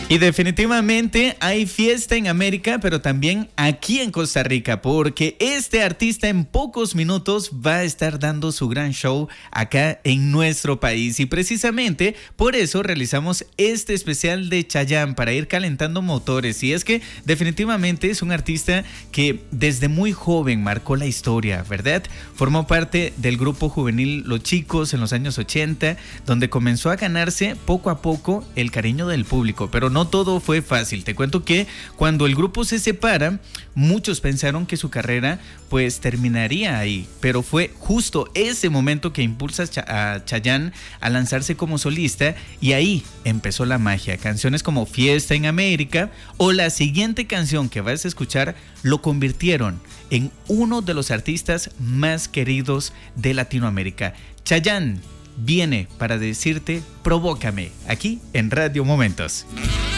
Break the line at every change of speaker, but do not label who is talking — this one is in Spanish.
Y definitivamente hay fiesta en América, pero también aquí en Costa Rica, porque este artista en pocos minutos va a estar dando su gran show acá en nuestro país. Y precisamente por eso realizamos este especial de Chayanne, para ir calentando motores. Y es que definitivamente es un artista que desde muy joven marcó la historia, ¿verdad? Formó parte del grupo juvenil Los Chicos en los años 80, donde comenzó a ganarse poco a poco el cariño del público, pero no todo fue fácil. Te cuento que cuando el grupo se separa, muchos pensaron que su carrera pues terminaría ahí, pero fue justo ese momento que impulsa a Chayanne a lanzarse como solista, y ahí empezó la magia. Canciones como Fiesta en América o la siguiente canción que vas a escuchar lo convirtieron en uno de los artistas más queridos de Latinoamérica. Chayanne viene para decirte Provócame, aquí en Radio Momentos.